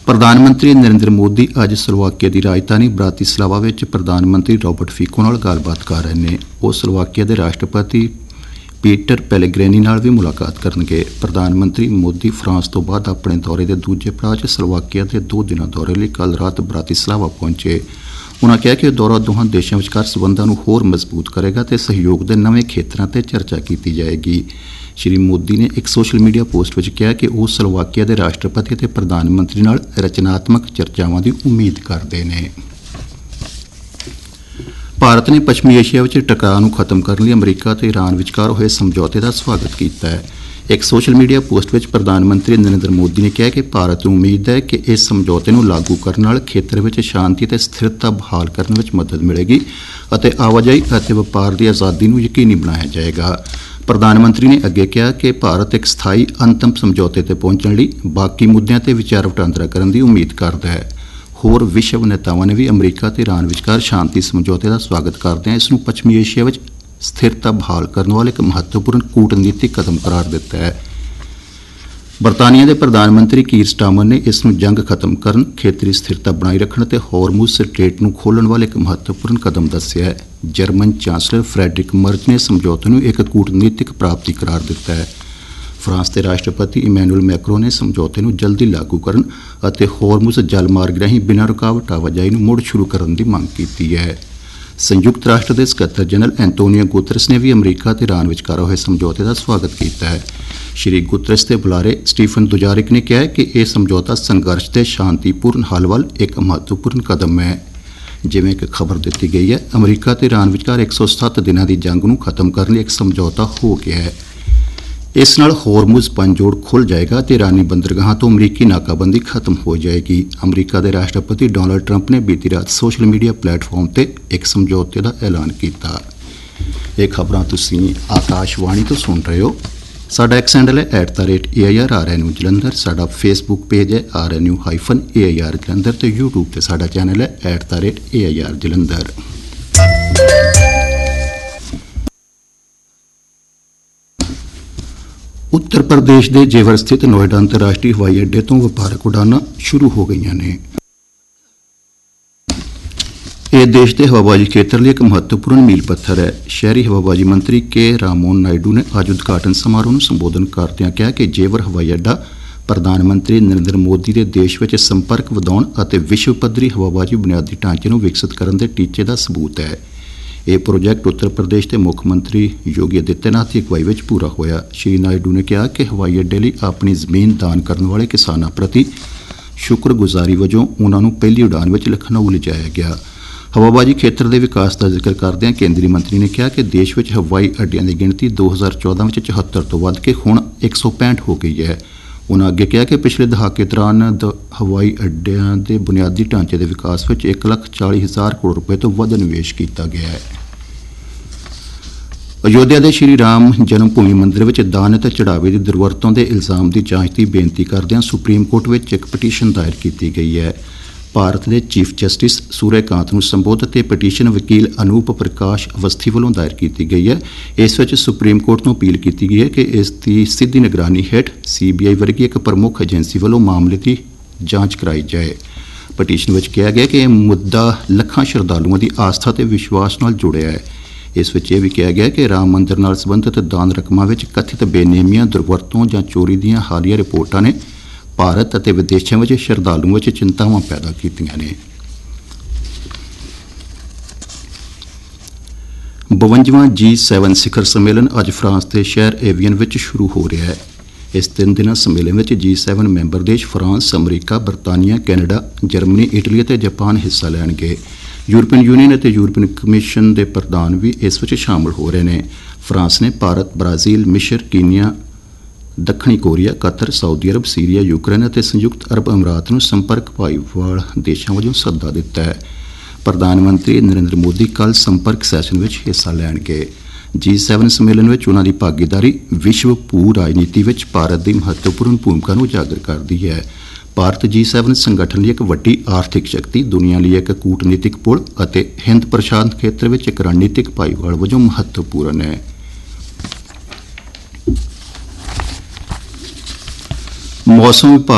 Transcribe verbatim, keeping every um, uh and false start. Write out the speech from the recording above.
प्रधानमंत्री नरेंद्र मोदी अज स्लोवाकिया की राजधानी ब्रातिस्लावा विच प्रधानमंत्री रॉबर्ट फीको नाल गलबात कर रहे हैं। वो स्लोवाकिया के राष्ट्रपति पीटर पेलेग्रिनी नाल भी मुलाकात करनगे। प्रधानमंत्री मोदी फ्रांस तो बाद अपने दौरे के दूजे पड़ाव च स्लोवाकिया के दो दिना दौरे लिए कल रात ब्रातिस्लावा पहुंचे। उन्होंने कहा कि दौरा दोहां देशों विचकार संबंधों को होर मजबूत करेगा तो सहयोग के नवे खेत्रों पर चर्चा की जाएगी। श्री मोदी ने एक सोशल मीडिया पोस्ट में कहा कि वो स्लोवाकिया के राष्ट्रपति और प्रधानमंत्री नाल रचनात्मक चर्चावां की उम्मीद करते हैं। भारत ने पश्चिमी एशिया में टकराव को खत्म करने लिए अमरीका और ईरान विचकार होए समझौते का स्वागत किया है। एक सोशल मीडिया पोस्ट में प्रधानमंत्री नरेंद्र मोदी ने कहा कि भारत को उम्मीद है कि इस समझौते को लागू करने नाल खेतर में शांति और स्थिरता बहाल करने में मदद मिलेगी और आवाजाही और व्यापार की आज़ादी को यकीनी बनाया जाएगा। प्रधानमंत्री ने अगे कहा कि भारत एक स्थाई अंतिम समझौते पर पहुंचने लिए बाकी मुद्दों पर विचार वटांदरा करने की उम्मीद करता है। होर विश्व नेताओं ने भी अमरीका और ईरान विचकार शांति समझौते का स्वागत करते हैं इसनूं पश्चिमी एशिया में स्थिरता बहाल करने वाले एक महत्वपूर्ण कूटनीतिक कदम करार दिता है। बरतानिया के प्रधानमंत्री कीर स्टामर ने इसनूं जंग खत्म करन, खेतरी स्थिरता बनाई रखने और हॉर्मुज़ स्ट्रेट को खोलने वाले एक महत्वपूर्ण कदम दस्सिया है। जर्मन चांसलर फ्रेडरिक मर्ज ने समझौते को एक कूटनीतिक प्राप्ति करार दिता है। फ्रांस के राष्ट्रपति इमैनुअल मैक्रो ने समझौते को जल्दी लागू करन और हॉर्मुज़ जलमार्ग राहीं बिना रुकावट आवाजाही मुड़ शुरू करने की मांग की है। संयुक्त राष्ट्र के सकत्तर जनरल एंटोनियो गुतरस ने भी अमरीका और ईरान विचकार होए समझौते का स्वागत किया है। श्री गुतरस के बुलारे स्टीफन दुजारिक ने कहा कि यह समझौता संघर्ष के शांतिपूर्ण हल वाल एक महत्वपूर्ण कदम है। जिवें कि खबर दी गई है, अमरीका और ईरान विचकार एक सौ सत्त दिनों की जंग को खत्म करने एक समझौता हो गया है। इस नाल हॉर्मुज़ पंजोड़ खुल जाएगा तो ईरानी बंदरगाहों तो अमरीकी नाकाबंदी खत्म हो जाएगी। अमरीका के राष्ट्रपति डोनाल्ड ट्रंप ने बीती रात सोशल मीडिया प्लेटफॉर्म पर एक समझौते का ऐलान किया। ये खबरां तुसीं आकाशवाणी तो सुन रहे हो। साडा एक्स हैंडल है at the rate A I R are N you Jalandhar. साडा फेसबुक पेज है are N you hyphen A I R Jalandhar तो यूट्यूब पर साडा चैनल है at the rate A I R Jalandhar. Uttar Pradesh के जेवर स्थित नोएडा अंतरराष्ट्रीय हवाई अड्डे तो व्यापारक उड़ाना शुरू हो गई ने। यह देश के हवाबाजी क्षेत्र लिए एक महत्वपूर्ण मील पत्थर है। शहरी हवाबाजी मंत्री के राममोहन नायडू ने आज उद्घाटन समारोह में संबोधन करते कहा कि जेवर हवाई अड्डा प्रधानमंत्री नरेंद्र मोदी के देश में संपर्क वधाउण और विश्व पद्धरी हवाबाजी बुनियादी ढांचे को विकसित करने के टीचे का सबूत है। यह प्रोजैक्ट उत्तर प्रदेश के मुख्यमंत्री योगी आदित्यनाथ की अगवाई में पूरा होया। श्री नायडू ने कहा कि हवाई अड्डे लिए अपनी जमीन दान करने वाले किसानों प्रति शुक्रगुजारी वजों उन्होंने पहली उड़ान में लखनऊ ले जाया गया। हवाबाजी क्षेत्र के विकास का जिक्र करदे केंद्रीय मंत्री ने कहा कि देश में हवाई अड्डियां की गिनती दो हज़ार चौदह में चौहत्तर तो वध के हुण एक सौ पैंठ हो गई है। उन्होंने अगे कहा कि पिछले दहाके दौरान हवाई अड्डियां के बुनियादी ढांचे के विकास में एक लख चाली हज़ार करोड़ रुपए तो वध निवेश किया गया है। अयोध्या के श्री राम जन्मभूमि मंदिर में दान और चढ़ावे की दुर्वरतों के इल्जाम की जांच की बेनती करदे सुप्रीम कोर्ट में एक पटीशन दायर की गई है। भारत के चीफ जस्टिस सूर्यकांत को संबोधित पटीशन वकील अनूप प्रकाश अवस्थी वालों दायर की गई है। इस विच सुप्रीम कोर्ट को अपील की गई है कि इसकी सीधी निगरानी हेठ सी बी आई वर्गी एक प्रमुख एजेंसी वालों मामले की जांच कराई जाए। पटीशन में कहा गया कि यह मुद्दा लखां श्रद्धालुओं की आस्था और विश्वास नाल जुड़िया है। इस विच यह भी कहा गया कि राम मंदिर नाल संबंधित दान रकमां विच कथित बेनेमियां दुर्वरतों जां चोरी दीयां हालिया रिपोर्टां ने भारत और विदेशों में श्रद्धालुओं में चिंतावां पैदा कीतियां ने। बवंजवां जी सैवन शिखर सम्मेलन अज फ्रांस के शहर एवियन में शुरू हो रहा है। इस तीन दिन सम्मेलन में जी सैवन मैंबर देश फ्रांस, अमरीका, बरतानिया, कैनेडा, जर्मनी, इटली और जापान हिस्सा लैणगे। यूरोपीयन यूनियन और यूरोपीयन कमीशन के प्रधान भी इस विच शामिल हो रहे हैं। फ्रांस ने भारत, ब्राजील, मिस्र, कीनिया, दक्षिणी कोरिया, कतर, सऊदी अरब, सीरिया, यूक्रेन और संयुक्त अरब अमीरात को संपर्क भाईवाल देशों वजों सद्दा दिता है। प्रधानमंत्री नरेंद्र मोदी कल संपर्क सैशन में हिस्सा लैणगे। जी सैवन सम्मेलन में उन्होंने भागीदारी विश्व भू राजनीति में भारत की महत्वपूर्ण भूमिका को उजागर करती है। भारत जी सैवन संगठन लिए एक वड्डी आर्थिक शक्ति, दुनिया लिए एक कूटनीतिक पुल और हिंद प्रशांत क्षेत्र में एक रणनीतिक भाईवाल वजों महत्वपूर्ण है। मौसम विभाग